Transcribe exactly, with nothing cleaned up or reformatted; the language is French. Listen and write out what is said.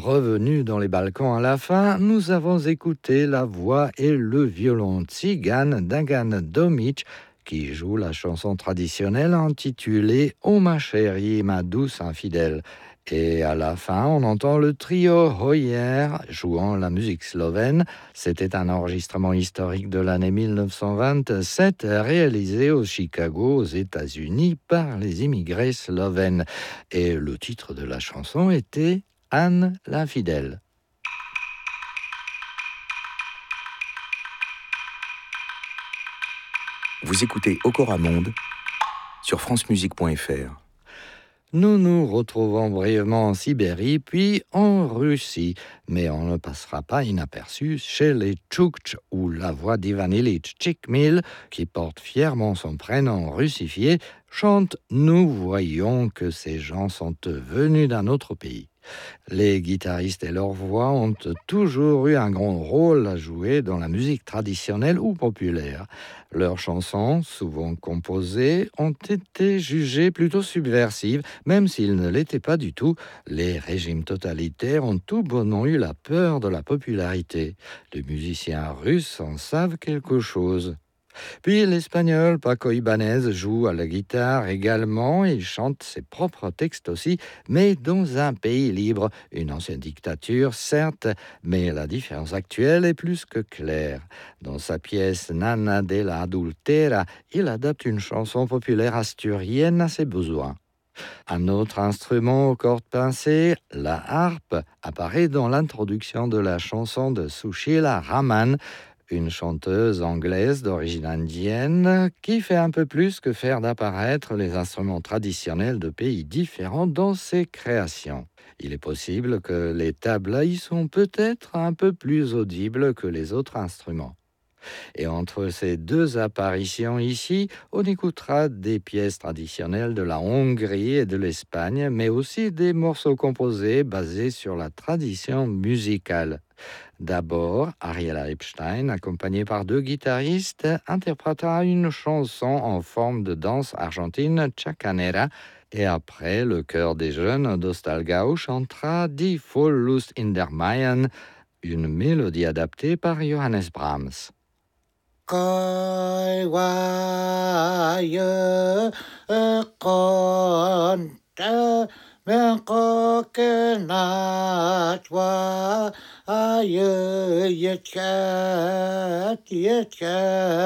Revenu dans les Balkans à la fin, nous avons écouté la voix et le violon tzigane d'Agan Domic qui joue la chanson traditionnelle intitulée « Oh ma chérie, ma douce infidèle ». Et à la fin, on entend le trio Hoyer jouant la musique slovène. C'était un enregistrement historique de l'année mille neuf cent vingt-sept réalisé au Chicago, aux États-Unis, par les immigrés slovènes. Et le titre de la chanson était Anne l'infidèle. Vous écoutez Okora Monde sur france musique point f r. Nous nous retrouvons brièvement en Sibérie, puis en Russie. Mais on ne passera pas inaperçu chez les Tchoukts, où la voix d'Ivan Ilitch Tchikmil, qui porte fièrement son prénom russifié, chante « Nous voyons que ces gens sont venus d'un autre pays ». Les guitaristes et leurs voix ont toujours eu un grand rôle à jouer dans la musique traditionnelle ou populaire. Leurs chansons, souvent composées, ont été jugées plutôt subversives, même s'ils ne l'étaient pas du tout. Les régimes totalitaires ont tout bonnement eu la peur de la popularité. Les musiciens russes en savent quelque chose. Puis l'espagnol Paco Ibáñez joue à la guitare également, il chante ses propres textes aussi, mais dans un pays libre, une ancienne dictature certes, mais la différence actuelle est plus que claire. Dans sa pièce Nana de la Adultera, il adapte une chanson populaire asturienne à ses besoins. Un autre instrument aux cordes pincées, la harpe, apparaît dans l'introduction de la chanson de Sushila Raman, une chanteuse anglaise d'origine indienne qui fait un peu plus que faire d'apparaître les instruments traditionnels de pays différents dans ses créations. Il est possible que les tablas y sont peut-être un peu plus audibles que les autres instruments. Et entre ces deux apparitions ici, on écoutera des pièces traditionnelles de la Hongrie et de l'Espagne, mais aussi des morceaux composés basés sur la tradition musicale. D'abord, Ariela Epstein, accompagnée par deux guitaristes, interprétera une chanson en forme de danse argentine chacanera, et après, le chœur des jeunes d'Ostalgau chantera Die Vollust in der Mayen, une mélodie adaptée par Johannes Brahms. Koi wa ye konta me ko ke na twa ye ye chat ye chat